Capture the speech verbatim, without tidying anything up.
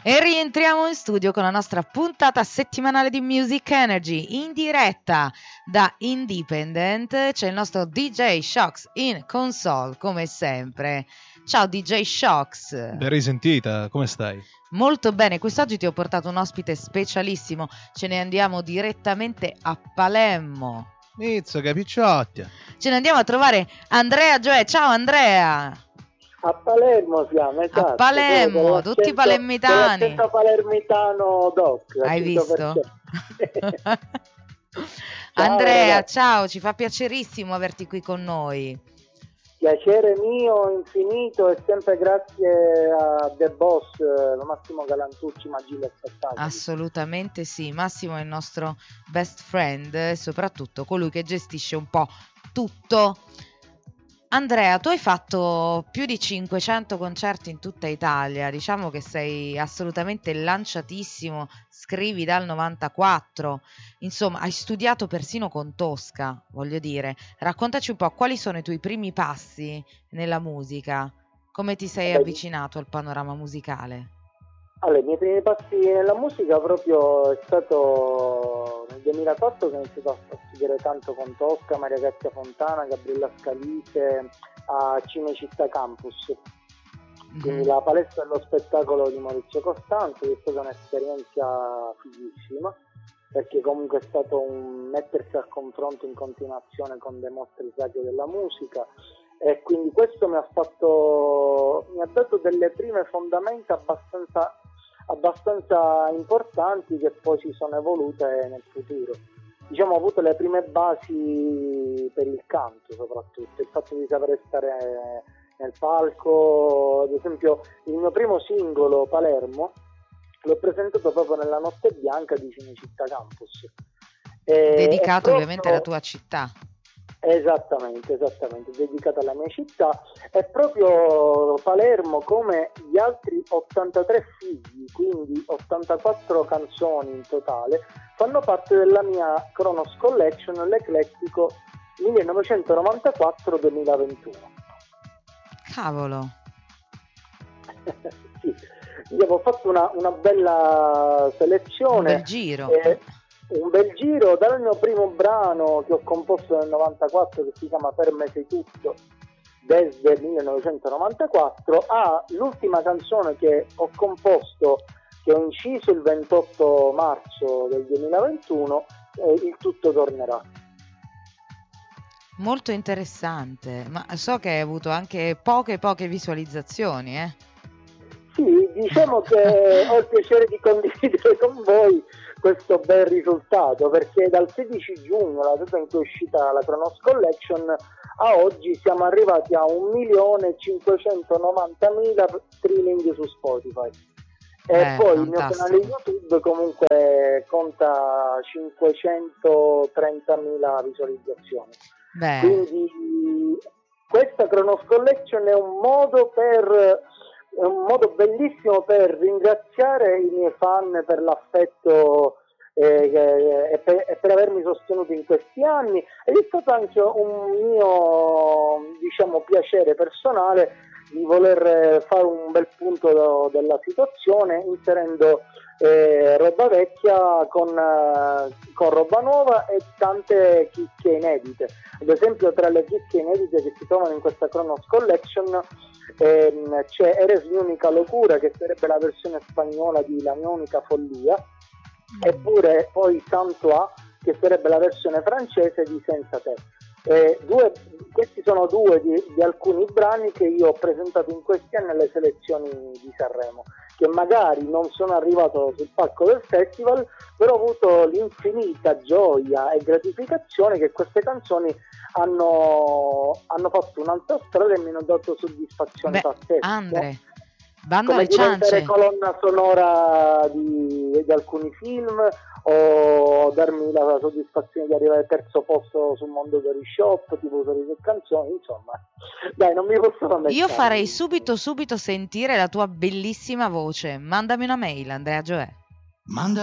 E rientriamo in studio con la nostra puntata settimanale di Music Energy in diretta da Independent. C'è il nostro D J Shocks in console come sempre. Ciao D J Shocks. Ben risentita, come stai? Molto bene, quest'oggi ti ho portato un ospite specialissimo. Ce ne andiamo direttamente a Palermo. Inizio capicciotti. Ce ne andiamo a trovare Andrea Gioè. Ciao Andrea. A Palermo siamo, esatto. A Palermo, tutti palermitani. L'accento palermitano doc. Hai visto? Ciao, Andrea, ragazzi. ciao, ci fa piacerissimo averti qui con noi. Piacere mio infinito e sempre grazie a The Boss, Massimo Galantucci, Magia e Spettacoli. Assolutamente sì, Massimo è il nostro best friend e soprattutto colui che gestisce un po' tutto. Andrea, tu hai fatto più di cinquecento concerti in tutta Italia, diciamo che sei assolutamente lanciatissimo, scrivi dal novantaquattro, insomma hai studiato persino con Tosca, voglio dire. Raccontaci un po' quali sono i tuoi primi passi nella musica, come ti sei Beh, avvicinato al panorama musicale? Allora, i miei primi passi nella musica proprio è stato nel duemilaquattro che ho iniziato a studiare tanto con Tosca, Maria Grazia Fontana, Gabriella Scalise a Cinecittà Campus. Quindi mm-hmm. la palestra dello spettacolo di Maurizio Costanzo, che è stata un'esperienza fighissima, perché comunque è stato un mettersi al confronto in continuazione con dei mostri sacri della musica. E quindi questo mi ha fatto mi ha dato delle prime fondamenta abbastanza abbastanza importanti che poi si sono evolute nel futuro. Diciamo ho avuto le prime basi per il canto, soprattutto il fatto di sapere stare nel palco. Ad esempio il mio primo singolo, Palermo, l'ho presentato proprio nella Notte Bianca di Cinecittà Campus, e, dedicato proprio ovviamente alla tua città. Esattamente, esattamente, dedicata alla mia città. È proprio Palermo, come gli altri ottantatré figli, quindi ottantaquattro canzoni in totale, fanno parte della mia Kronos Collection, l'Eclettico millenovecentonovantaquattro duemilaventuno. Cavolo! Sì, io ho fatto una, una bella selezione. Un bel giro. E un bel giro dal mio primo brano che ho composto nel novantaquattro, che si chiama Per me sei tutto, desde millenovecentonovantaquattro, all'ultima canzone che ho composto, che ho inciso il ventotto marzo del duemilaventuno, eh, Il tutto tornerà. Molto interessante, ma so che hai avuto anche poche poche visualizzazioni, eh? Sì, diciamo che ho il piacere di condividere con voi questo bel risultato, perché dal sedici giugno, la data in cui è uscita la Kronos Collection, a oggi siamo arrivati a un milione cinquecentonovantamila streaming su Spotify. E Beh, poi fantastico. Il mio canale YouTube comunque conta cinquecentotrentamila visualizzazioni. Beh. Quindi questa Kronos Collection è un modo per è un modo bellissimo per ringraziare i miei fan per l'affetto eh, eh, e, per, e per avermi sostenuto in questi anni, ed è stato anche un mio, diciamo, piacere personale di voler fare un bel punto della situazione, inserendo eh, roba vecchia con, eh, con roba nuova e tante chicche inedite. Ad esempio, tra le chicche inedite che si trovano in questa Kronos Collection ehm, c'è Eres mi unica locura, che sarebbe la versione spagnola di La mia unica follia, mm. eppure poi Santo A, che sarebbe la versione francese di Senza te. Eh, due, questi sono due di, di alcuni brani che io ho presentato in questi anni alle selezioni di Sanremo, che magari non sono arrivato sul palco del festival, però ho avuto l'infinita gioia e gratificazione che queste canzoni hanno, hanno fatto un'altra strada e mi hanno dato soddisfazione pazzesca. Andre, bando come alle ciance, diventare colonna sonora di, di alcuni film, o darmi la soddisfazione di arrivare al terzo posto sul Mondadori Shop, tipo Sorrisi e Canzoni, insomma, dai, non mi posso lamentare. Io farei subito subito sentire la tua bellissima voce. Mandami una mail, Andrea Gioè. Manda